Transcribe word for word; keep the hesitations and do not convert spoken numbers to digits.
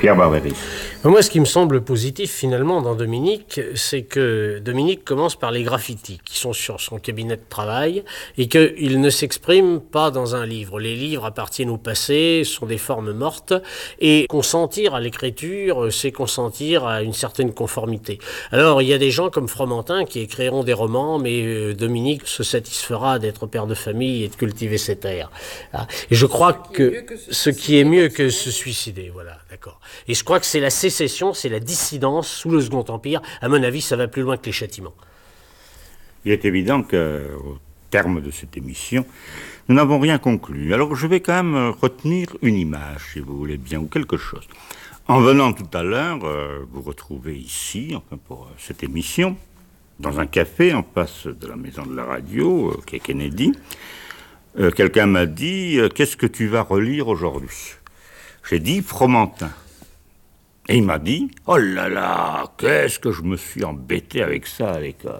Pierre Barberis. Moi, ce qui me semble positif finalement dans Dominique, c'est que Dominique commence par les graffitis qui sont sur son cabinet de travail et qu'il ne s'exprime pas dans un livre. Les livres appartiennent au passé, sont des formes mortes et consentir à l'écriture, c'est consentir à une certaine conformité. Alors, il y a des gens comme Fromentin qui écriront des romans, mais Dominique se satisfera d'être père de famille et de cultiver ses terres. Et je crois que ce qui est mieux que se suicider, voilà, d'accord. Et je crois que c'est la sécession, c'est la dissidence sous le Second Empire. À mon avis, ça va plus loin que les châtiments. Il est évident qu'au terme de cette émission, nous n'avons rien conclu. Alors je vais quand même retenir une image, si vous voulez bien, ou quelque chose. En venant tout à l'heure, euh, vous retrouvez ici, enfin pour euh, cette émission, dans un café en face de la maison de la radio, euh, qui est Kennedy, euh, quelqu'un m'a dit euh, « Qu'est-ce que tu vas relire aujourd'hui ?» J'ai dit « Fromentin ». Et il m'a dit « Oh là là, qu'est-ce que je me suis embêté avec ça à l'école !»